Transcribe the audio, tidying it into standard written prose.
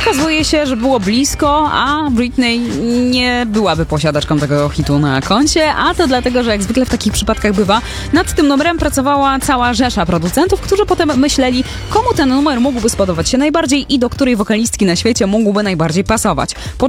Okazuje się, że było blisko, a Britney nie byłaby posiadaczką tego hitu na koncie, a to dlatego, że jak zwykle w takich przypadkach bywa, nad tym numerem pracowała cała rzesza producentów, którzy potem myśleli, komu ten numer mógłby spodobać się najbardziej i do której wokalistki na świecie mógłby najbardziej pasować.